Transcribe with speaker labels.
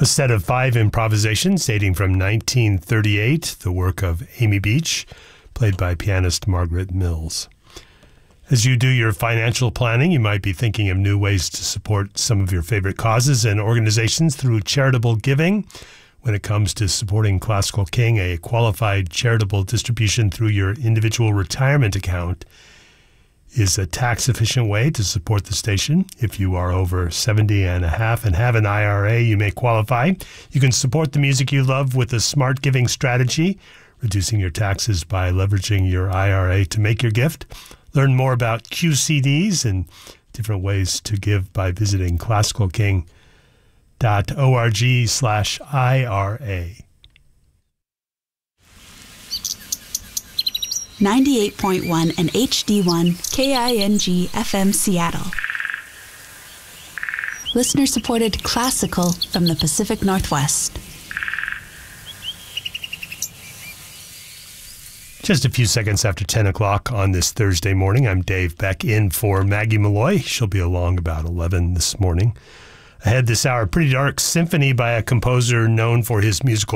Speaker 1: A set of 5 improvisations dating from 1938, the work of Amy Beach, played by pianist Margaret Mills. As you do your financial planning, you might be thinking of new ways to support some of your favorite causes and organizations through charitable giving. When it comes to supporting Classical King, a qualified charitable distribution through your individual retirement account is a tax-efficient way to support the station. If you are over 70 and a half and have an IRA, you may qualify. You can support the music you love with a smart giving strategy, reducing your taxes by leveraging your IRA to make your gift. Learn more about QCDs and different ways to give by visiting classicalking.org/IRA.
Speaker 2: 98.1 and HD1 KING FM Seattle. Listener-supported classical from the Pacific Northwest.
Speaker 1: Just a few seconds after 10 o'clock on this Thursday morning, I'm Dave Beck in for Maggie Malloy. She'll be along about 11 this morning. Ahead this hour, Pretty Dark Symphony by a composer known for his musical